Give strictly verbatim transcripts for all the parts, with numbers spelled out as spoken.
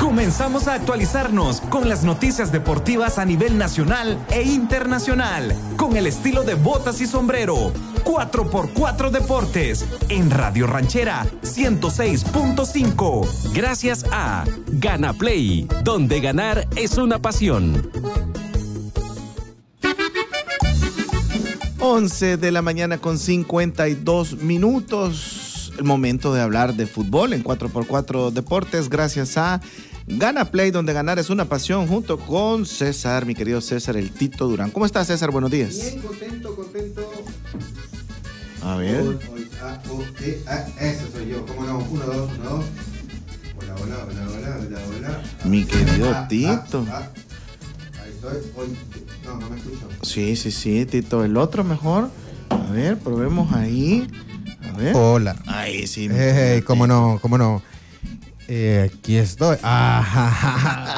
Comenzamos a actualizarnos con las noticias deportivas a nivel nacional e internacional, con el estilo de botas y sombrero. cuatro por cuatro Deportes, en Radio Ranchera ciento seis punto cinco. Gracias a Gana Play, donde ganar es una pasión. once de la mañana con cincuenta y dos minutos. El momento de hablar de fútbol en cuatro por cuatro Deportes, gracias a Gana Play, donde ganar es una pasión, junto con César, mi querido César, el Tito Durán. ¿Cómo estás, César? Buenos días. Bien, contento, contento. A ver. Hoy, hoy, ah, oh, eh, ah, ese soy yo. ¿Cómo no? Uno, dos, uno, dos. Hola, hola, hola, hola, hola, hola. Mi querido Ah, Tito. ah, ah. Ahí estoy. Hoy, no, no me escucho. Sí, sí, sí, Tito. El otro mejor. A ver, probemos ahí. A ver. Hola. Ahí sí. Hey, cómo no, cómo no. Eh, aquí estoy. Ah,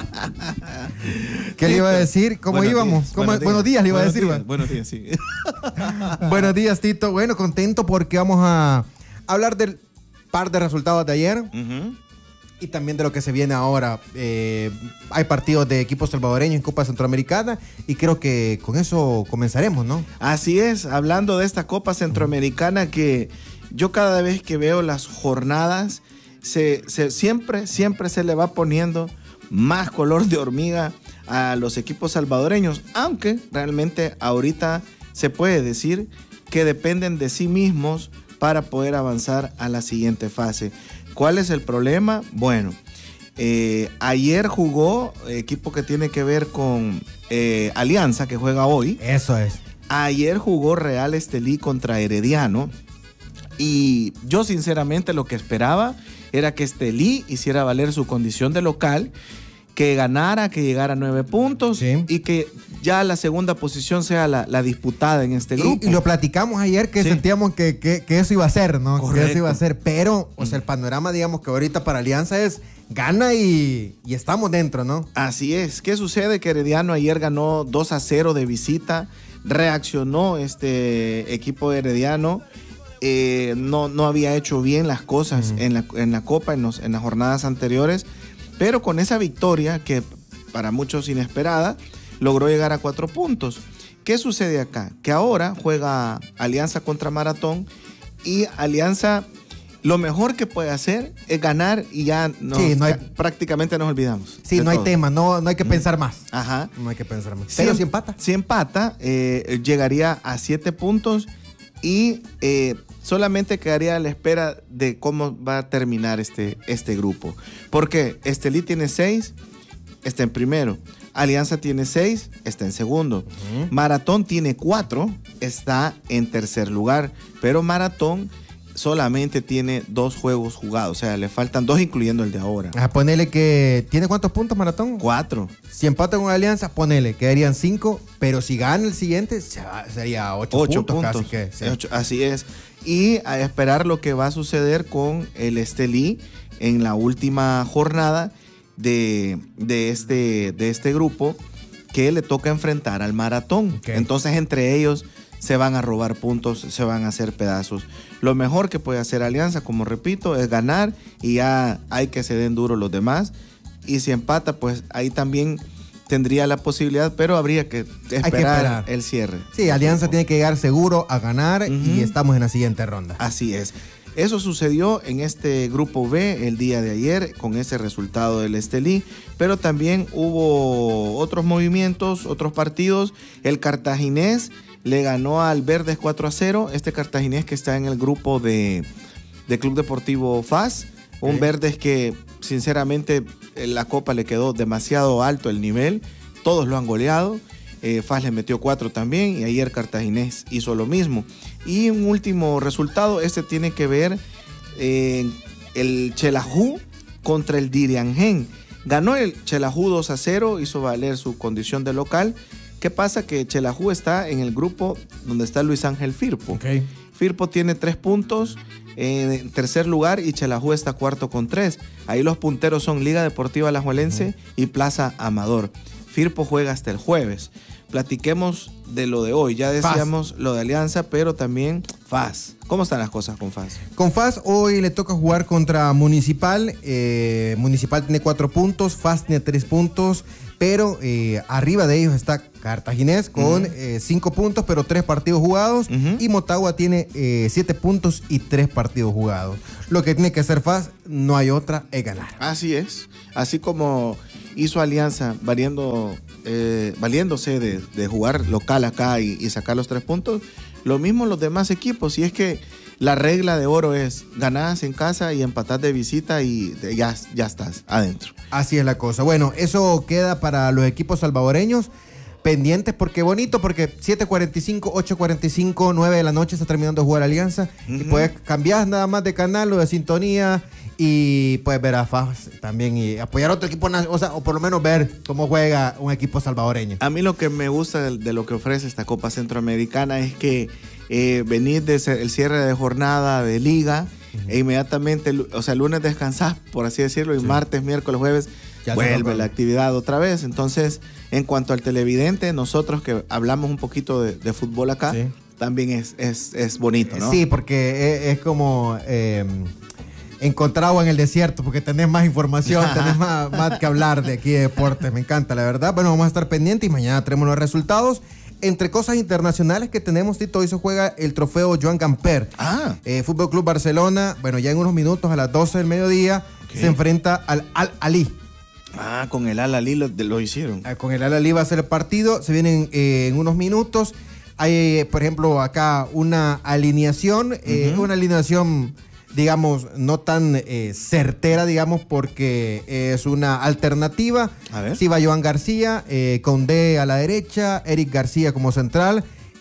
¿qué le iba a decir? ¿Cómo Buenos íbamos? días, ¿Cómo- buenos buenos días, le iba a buenos decir. días, va. buenos días, sí. Buenos días, Tito. Bueno, contento porque vamos a hablar del par de resultados de ayer Ujú. y también de lo que se viene ahora. Eh, hay partidos de equipos salvadoreños en Copa Centroamericana y creo que con eso comenzaremos, ¿no? Así es, hablando de esta Copa Centroamericana que yo cada vez que veo las jornadas, se, se- siempre, siempre se le va poniendo más color de hormiga a los equipos salvadoreños, aunque realmente ahorita se puede decir que dependen de sí mismos para poder avanzar a la siguiente fase. ¿Cuál es el problema? Bueno, eh, ayer jugó equipo que tiene que ver con eh, Alianza, que juega hoy. Eso es. Ayer jugó Real Estelí contra Herediano y yo sinceramente lo que esperaba era que Estelí hiciera valer su condición de local, que ganara, que llegara a nueve puntos Sí. y que ya la segunda posición sea la, la disputada en este grupo. Y, y lo platicamos ayer que Sí. sentíamos que, que- que eso iba a ser, ¿no? Correcto. Que eso iba a ser. Pero, o sea, el panorama, digamos, que ahorita para Alianza es gana y, y estamos dentro, ¿no? Así es. ¿Qué sucede? Que Herediano ayer ganó dos a cero de visita. Reaccionó este equipo de Herediano. Eh, no, no había hecho bien las cosas Ujú. en, la, en la Copa, en, los- en las jornadas anteriores. Pero con esa victoria, que para muchos inesperada, logró llegar a cuatro puntos. ¿Qué sucede acá? Que ahora juega Alianza contra Maratón y Alianza lo mejor que puede hacer es ganar y ya nos- Sí, no hay- prácticamente nos olvidamos. Sí, de no hay todo. tema, no, no hay que pensar más. Ajá. No hay que pensar más. Si Pero em- si empata. Si empata, eh, llegaría a siete puntos y eh, solamente quedaría a la espera de cómo va a terminar este, este grupo. Porque Estelí tiene seis, está en primero. Alianza tiene seis, está en segundo. Ujú. Maratón tiene cuatro, está en tercer lugar. Pero Maratón solamente tiene dos juegos jugados. O sea, le faltan dos, incluyendo el de ahora. A ponerle que. ¿Tiene cuántos puntos Maratón? Cuatro. Si empata con Alianza, ponele, quedarían cinco. Pero si gana el siguiente, se va- sería ocho, Ocho puntos, puntos. casi que. sí. Ocho, así es. Y a esperar lo que va a suceder con el Estelí en la última jornada de, de, este, de este grupo, que le toca enfrentar al Maratón. Ok. Entonces entre ellos se van a robar puntos, se van a hacer pedazos. Lo mejor que puede hacer Alianza, como repito, es ganar y ya hay que se den duro los demás. Y si empata, pues ahí también tendría la posibilidad, pero habría que esperar, esperar. el cierre. Sí, Alianza tiene que llegar seguro a ganar Ujú. y estamos en la siguiente ronda. Así es. Eso sucedió en este grupo B el día de ayer con ese resultado del Estelí, pero también hubo otros movimientos, otros partidos. El Cartaginés le ganó al Verdes cuatro a cero. Este Cartaginés que está en el grupo de, de Club Deportivo F A S. Un Ok. Verdes que sinceramente en la Copa le quedó demasiado alto el nivel. Todos lo han goleado. Eh, F A S le metió cuatro también y ayer Cartaginés hizo lo mismo. Y un último resultado, este tiene que ver eh, el Chelajú contra el Diriangén. Ganó el Chelajú dos a cero, hizo valer su condición de local. ¿Qué pasa? Que Chelajú está en el grupo donde está Luis Ángel Firpo. Ok. Firpo tiene tres puntos en tercer lugar y Chelajú está cuarto con tres. Ahí los punteros son Liga Deportiva Alajuelense y Plaza Amador. Firpo juega hasta el jueves. platiquemos de lo de hoy. Ya decíamos F A S, lo de Alianza, pero también F A S. ¿Cómo están las cosas con F A S? Con F A S hoy le toca jugar contra Municipal. Eh, Municipal tiene cuatro puntos, F A S tiene tres puntos, pero eh, arriba de ellos está Cartaginés con uh-huh. eh, cinco puntos, pero tres partidos jugados. Uh-huh. Y Motagua tiene eh, siete puntos y tres partidos jugados. Lo que tiene que hacer F A S, no hay otra, es ganar. Así es. Así como hizo Alianza valiendo, eh, valiéndose de, de jugar local acá y, y sacar los tres puntos, lo mismo los demás equipos. Y es que la regla de oro es ganás en casa y empatás de visita y ya, ya estás adentro. Así es la cosa. Bueno, eso queda para los equipos salvadoreños pendientes, porque bonito, porque siete cuarenta y cinco, ocho cuarenta y cinco, nueve de la noche está terminando de jugar Alianza. Uh-huh. Y puedes cambiar nada más de canal o de sintonía y puedes ver a F A S también y apoyar a otro equipo, o sea, o por lo menos ver cómo juega un equipo salvadoreño. A mí lo que me gusta de, de lo que ofrece esta Copa Centroamericana es que eh, venís desde el cierre de jornada de liga uh-huh. e inmediatamente, o sea, el lunes descansás, por así decirlo, y sí. martes, miércoles, jueves ya vuelve la actividad otra vez. Entonces, en cuanto al televidente, nosotros que hablamos un poquito de, de fútbol acá, sí. también es, es, es bonito, ¿no? Sí, porque es, es como eh, encontrar agua en el desierto, porque tenés más información, tenés más, más que hablar de aquí de deportes. Me encanta, la verdad. Bueno, vamos a estar pendientes y mañana tenemos los resultados. Entre cosas internacionales que tenemos, Tito, hoy se juega el trofeo Joan Gamper. Ah. Eh, Fútbol Club Barcelona, bueno, ya en unos minutos, a las doce del mediodía, okay. se enfrenta al Al-Ahly. Ah, con el Al-Ahly lo, lo hicieron. Ah, con el Al-Ahly va a ser el partido. Se vienen eh, en unos minutos. Hay, por ejemplo, acá una alineación. Uh-huh. Eh, una alineación, digamos, no tan eh, certera, digamos, porque es una alternativa. A ver. Sí va Joan García, eh, Condé a la derecha, Eric García como central.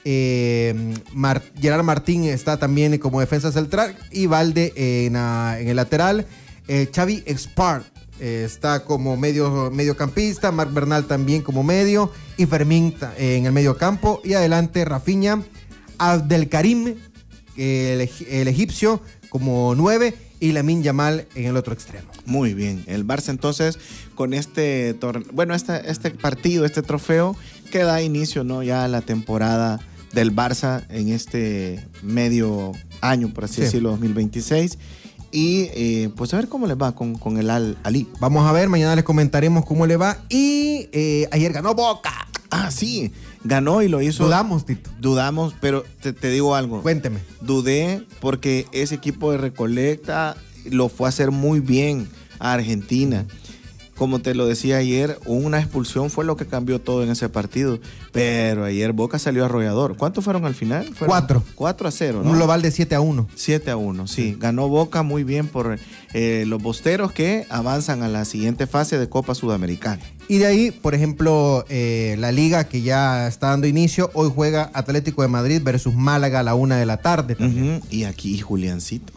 Eh, Mar- Gerard Martín está también como defensa central. Y Valde eh, en, a, en el lateral. Eh, Xavi Expart Eh, está como medio mediocampista, Marc Bernal también como medio y Fermín eh, en el medio campo, y adelante Rafinha, Abdelkarim el, el egipcio como nueve y Lamine Yamal en el otro extremo. Muy bien, el Barça entonces con este torneo, bueno, este, este partido, este trofeo que da inicio, ¿no?, ya a la temporada del Barça en este medio año, por así sí. decirlo, dos mil veintiséis. Y eh, pues a ver cómo les va con, con el Al-Ahly. Vamos a ver, mañana les comentaremos cómo le va. Y eh, ayer ganó Boca. Ah, sí, ganó y lo hizo. Dudamos, Tito. Dudamos, pero te, te digo algo. Cuénteme. Dudé porque ese equipo de Recoleta lo fue a hacer muy bien a Argentina. Como te lo decía ayer, una expulsión fue lo que cambió todo en ese partido. Pero ayer Boca salió arrollador. ¿Cuántos fueron al final? ¿Fueron? Cuatro. Cuatro a cero, ¿no? Un global de siete a uno. siete a uno, sí. sí. Ganó Boca muy bien por eh, los bosteros que avanzan a la siguiente fase de Copa Sudamericana. Y de ahí, por ejemplo, eh, la liga que ya está dando inicio, hoy juega Atlético de Madrid versus Málaga a la una de la tarde también. Uh-huh. Y aquí Juliancito.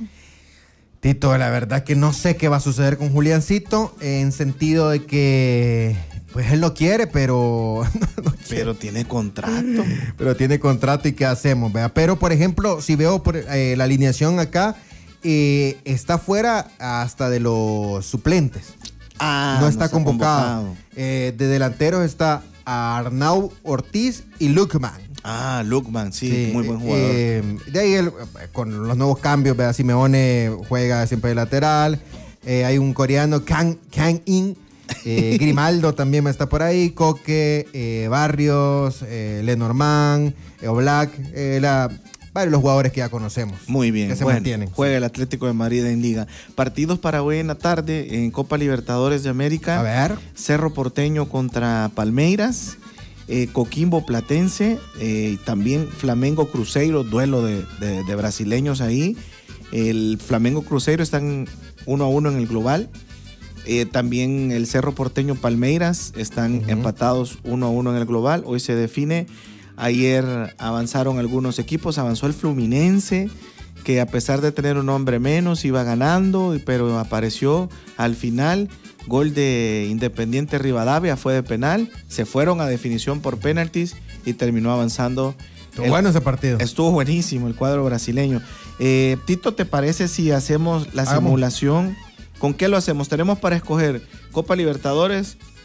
Tito, la verdad que no sé qué va a suceder con Juliancito, en sentido de que pues él no quiere, pero no quiere. Pero tiene contrato. Pero tiene contrato y ¿qué hacemos? ¿Verdad? Pero, por ejemplo, si veo por, eh, la alineación acá, eh, está fuera hasta de los suplentes. Ah, no está, no está convocado. convocado. Eh, de delanteros está Arnau Ortiz y Lukman. Ah, Lukman, sí, sí, muy buen jugador. Eh, de ahí, el, con los nuevos cambios, ¿verdad? Simeone juega siempre de lateral. Eh, hay un coreano, Kang, Kang In. Eh, Grimaldo también está por ahí. Coque, eh, Barrios, eh, Lenormand, eh, Oblak. Eh, la, varios los jugadores que ya conocemos. Muy bien. Que se bueno, mantienen. Juega el Atlético de Madrid en Liga. Partidos para hoy en la tarde en Copa Libertadores de América. A ver. Cerro Porteño contra Palmeiras. Eh, Coquimbo Platense, eh, también Flamengo Cruzeiro, duelo de, de, de brasileños ahí. El Flamengo Cruzeiro están uno a uno en el global. Eh, también el Cerro Porteño Palmeiras están uh-huh. empatados uno a uno en el global. Hoy se define. Ayer avanzaron algunos equipos, avanzó el Fluminense, que a pesar de tener un hombre menos iba ganando, pero apareció al final. Gol de Independiente Rivadavia, fue de penal. Se fueron a definición por penaltis y terminó avanzando. Estuvo el, bueno ese partido. Estuvo buenísimo el cuadro brasileño. Eh, Tito, ¿te parece si hacemos la Hagamos. simulación? ¿Con qué lo hacemos? Tenemos para escoger Copa Libertadores,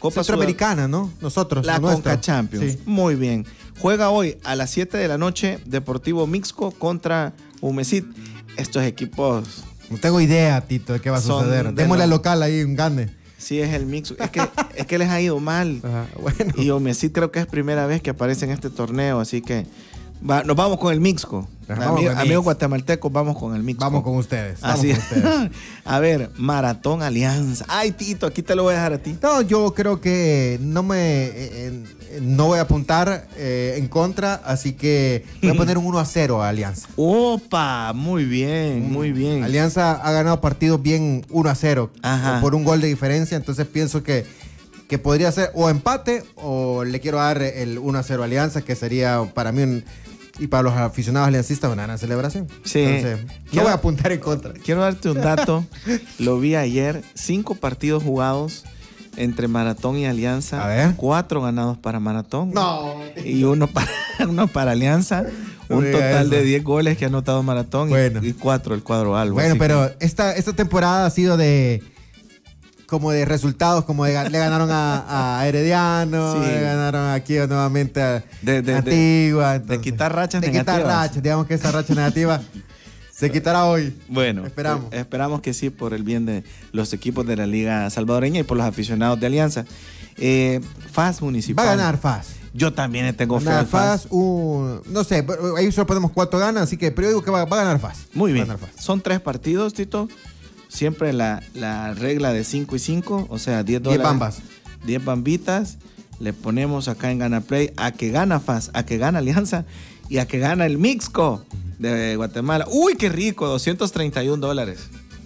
Copa Centroamericana, ¿no? Nosotros. La nuestra. Conca Champions. Sí. Muy bien. Juega hoy a las siete de la noche Deportivo Mixco contra Humesit. Estos equipos... No tengo idea, Tito, de qué va a Son suceder. de Démosle los- al local ahí un gane. Sí, es el Mixco. Es que, es que les ha ido mal. Ajá, bueno. Y Humesit creo que es primera vez que aparece en este torneo, así que va- nos vamos con el Mixco. Ajá, vamos Ami- con el amigos Mixco. guatemaltecos, vamos con el Mixco. Vamos con ustedes. Vamos Así con es. ustedes. A ver, Maratón Alianza. Ay, Tito, aquí te lo voy a dejar a ti. No, yo creo que no me eh, eh, no voy a apuntar eh, en contra, así que voy a poner un uno a cero a Alianza. Opa, muy bien, muy bien. Alianza ha ganado partidos bien uno a cero Ajá. por un gol de diferencia, entonces pienso que, que podría ser o empate o le quiero dar el uno a cero a Alianza, que sería para mí un- y para los aficionados aliancistas una gran celebración. Sí. Entonces, no Quiero- voy a apuntar en contra. Quiero darte un dato. Lo vi ayer. Cinco partidos jugados entre Maratón y Alianza. A ver. Cuatro ganados para Maratón. No. Y uno para, uno para Alianza. No Un diga total eso. de diez goles que ha anotado Maratón y- Bueno. y, cuatro el cuadro algo. Bueno, así pero que- esta, esta temporada ha sido de como de resultados, como de, ga- le ganaron a, a Herediano, Sí. le ganaron aquí nuevamente a De- de- de- Antigua. de entonces, quitar rachas de quitar negativas. rachas, digamos que esa racha negativa se quitará hoy. Bueno, Esperamos. eh, esperamos que sí, por el bien de los equipos de la Liga Salvadoreña y por los aficionados de Alianza. Eh, F A S Va Municipal. a ganar F A S. Yo también le tengo fe Ganar al F A S. F A S, un- no sé, pero ahí solo ponemos cuatro ganas, así que, pero yo digo que va, va a ganar F A S. Muy Va a bien. ganar F A S. Son tres partidos, Tito. Siempre la, la regla de cinco y cinco, o sea, diez Diez dólares. bambas. diez bambitas. Le ponemos acá en Gana Play a que gana F A S, a que gana Alianza y a que gana el Mixco de Guatemala. Uy, qué rico, doscientos treinta y un dólares.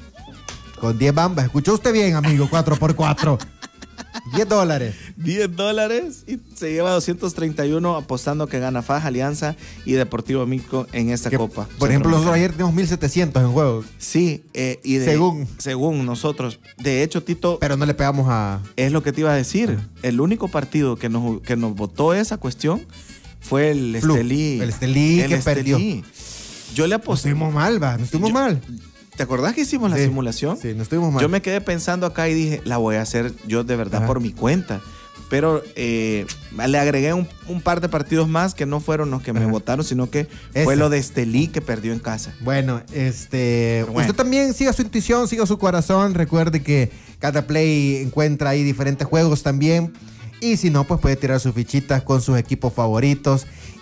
Con diez bambas. ¿Escuchó usted bien, amigo? cuatro por cuatro. diez dólares. diez dólares y se lleva doscientos treinta y uno apostando que gana F A S, Alianza y Deportivo Mixco en esta Que, copa. Por ejemplo, nosotros Centroamericana. ayer tenemos mil setecientos en juego, Sí, eh, y de- Según. según nosotros. De hecho, Tito, pero no le pegamos a... es lo que te iba a decir. El único partido que nos, que nos votó esa cuestión fue el Flu. Estelí. El Estelí que perdió. Yo le Nos aposté. estuvimos mal, va. Nos estuvimos Yo- mal. ¿Te acordás que hicimos la Sí, simulación? Sí, nos estuvimos mal. Yo me quedé pensando acá y dije, la voy a hacer yo de verdad Ajá. por mi cuenta. Pero eh, le agregué un, un par de partidos más que no fueron los que me Ajá. votaron, sino que Ese. fue lo de Estelí que perdió en casa. Bueno, este, Pero bueno. usted también siga su intuición, siga su corazón. Recuerde que cada play encuentra ahí diferentes juegos también. Y si no, pues puede tirar sus fichitas con sus equipos favoritos.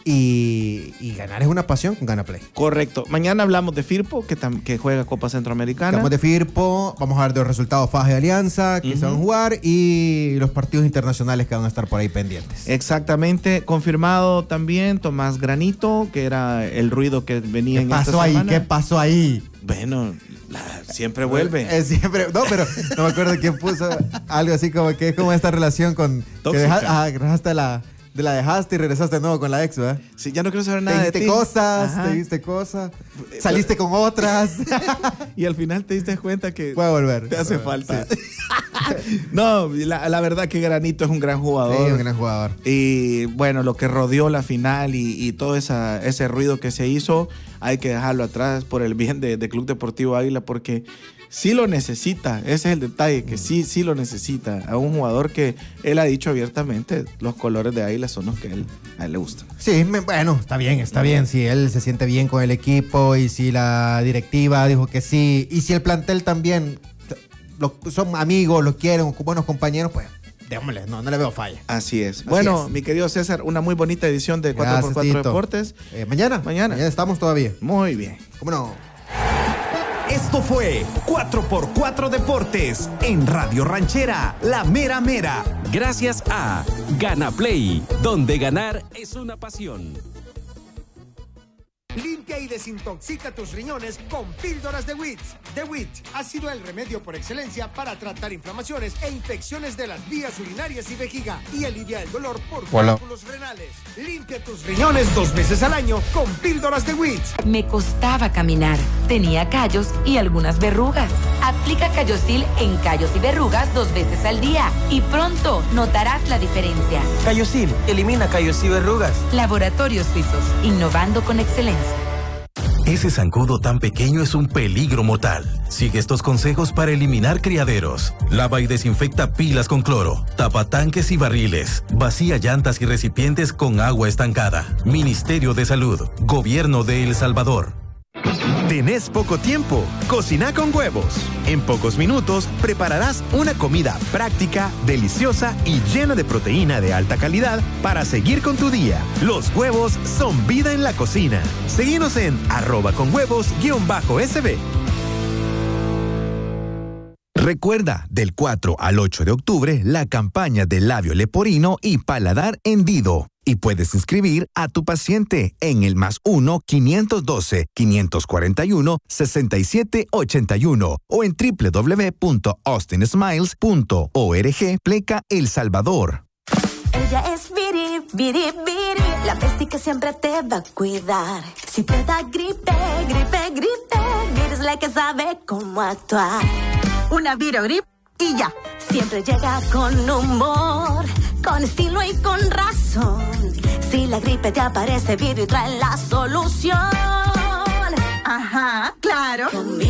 Y, y ganar es una pasión con Gana Play. Correcto. Mañana hablamos de Firpo, que, tam- que juega Copa Centroamericana. Estamos de Firpo, vamos a ver de los resultados F A S de Alianza que Ujú. se van a jugar y los partidos internacionales que van a estar por ahí pendientes. Exactamente. Confirmado también Tomás Granito, que era el ruido que venía ¿Qué en pasó esta ahí? semana. ¿Qué pasó ahí? Bueno, la- siempre vuelve. Es siempre, no, pero no me acuerdo quién puso algo así como que es como esta relación con que Tóxica. deja- ah, dejaste la, de la dejaste y regresaste de nuevo con la ex, ¿verdad? Sí, ya no quiero saber nada Te de diste ti. cosas, Ajá. te diste cosas, saliste con otras. Y al final te diste cuenta que Puede volver. te hace Puede falta. volver, No, la, la verdad que Granito es un gran Sí, jugador. Sí, un gran jugador. Y bueno, lo que rodeó la final y, y todo esa, ese ruido que se hizo, hay que dejarlo atrás por el bien de, de Club Deportivo Águila, porque sí lo necesita. Ese es el detalle, que sí, sí lo necesita. A un jugador que él ha dicho abiertamente, los colores de Águila son los que él, a él le gustan. Sí, me- bueno, está bien, está bien. Si él se siente bien con el equipo y si la directiva dijo que sí, y si el plantel también t- lo- son amigos, lo quieren, buenos compañeros, pues démosle, no, no le veo falla. Así es. bueno, es. mi querido César, una muy bonita edición de cuatro por Gracias, cuatro Tito. Deportes. Eh, mañana, Mañana. mañana estamos todavía. Muy bien. ¿Cómo no? Esto fue cuatro por cuatro Deportes en Radio Ranchera, La Mera Mera. Gracias a Gana Play, donde ganar es una pasión. Limpia y desintoxica tus riñones con píldoras de W I T S. The W I T ha sido el remedio por excelencia para tratar inflamaciones e infecciones de las vías urinarias y vejiga y alivia el dolor por Hola. cálculos renales. Limpia tus riñones dos veces al año con píldoras de W I T S. Me costaba caminar, tenía callos y algunas verrugas. Aplica Callosil en callos y verrugas dos veces al día y pronto notarás la diferencia. Callosil, elimina callos y verrugas. Laboratorios Suizos, innovando con excelencia. Ese zancudo tan pequeño es un peligro mortal. Sigue estos consejos para eliminar criaderos. Lava y desinfecta pilas con cloro. Tapa tanques y barriles. Vacía llantas y recipientes con agua estancada. Ministerio de Salud. Gobierno de El Salvador. ¿Tenés poco tiempo? Cocina con huevos. En pocos minutos prepararás una comida práctica, deliciosa y llena de proteína de alta calidad para seguir con tu día. Los huevos son vida en la cocina. Seguinos en arroba con huevos guión bajo S B. Recuerda, del cuatro al ocho de octubre, la campaña de labio leporino y paladar hendido. Y puedes inscribir a tu paciente en el más uno quinientos doce, quinientos cuarenta y uno, sesenta y siete ochenta y uno o en doble u doble u doble u punto austin smiles punto org pleca El Salvador. Ella es Viri, Viri, Viri, la bestia que siempre te va a cuidar. Si te da gripe, gripe, gripe, Viri es la que sabe cómo actuar. Una Virogrip y ya. Siempre llega con humor, con estilo y con razón. Si la gripe te aparece, Viri trae la solución. Ajá, claro.